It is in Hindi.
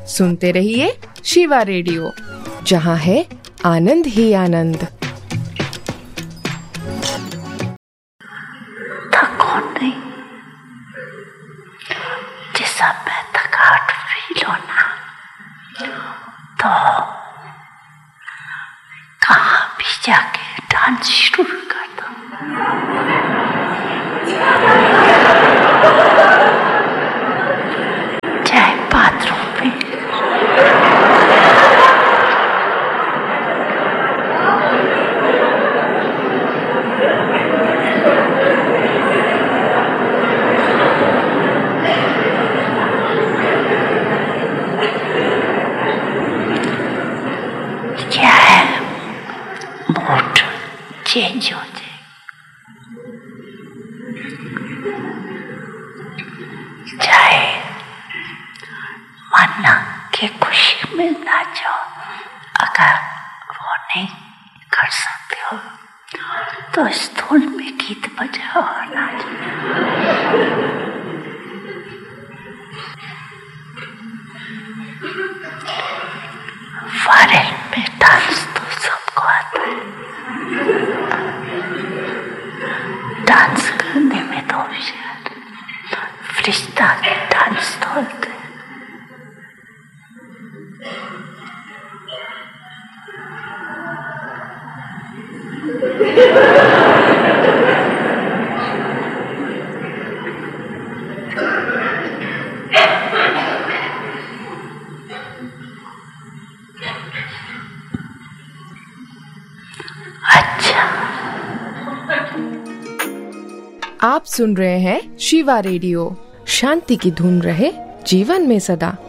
सुनते रहिए शिवा रेडियो, जहाँ है आनंद ही आनंद। थको नहीं, जिस समय थकावट फील होना तो कहाँ भी जाके डांस शुरू कर दो। चाहे बाथरूम में, क्या है, मूड चेंज हो जाए। चाहे मन के खुशी में नाचो, अगर वो नहीं कर सकते हो तो इस धुन में गीत बजाओ और नाचो। फॉरेन में डांस तो सबको आता है, डांस करने में तो फ्रीस्टाइल डांस तो होते हैं। आप सुन रहे हैं शिवा रेडियो। शांति की धुन रहे जीवन में सदा।